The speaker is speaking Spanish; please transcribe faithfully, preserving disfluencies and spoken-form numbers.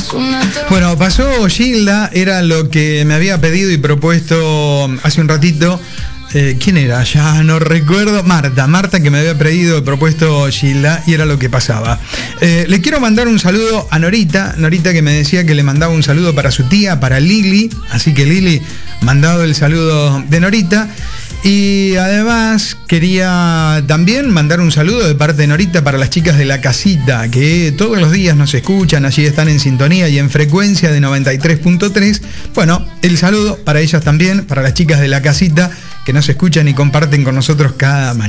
Bueno, pasó Gilda, era lo que me había pedido y propuesto hace un ratito. Eh, ¿Quién era? Ya no recuerdo. Marta, Marta que me había pedido y propuesto Gilda y era lo que pasaba. Eh, le quiero mandar un saludo a Norita, Norita que me decía que le mandaba un saludo para su tía, para Lili, así que Lili, mandado el saludo de Norita. Y además quería también mandar un saludo de parte de Norita para las chicas de La Casita, que todos los días nos escuchan, allí están en sintonía y en frecuencia de noventa y tres punto tres. Bueno, el saludo para ellas también, para las chicas de La Casita, que nos escuchan y comparten con nosotros cada mañana.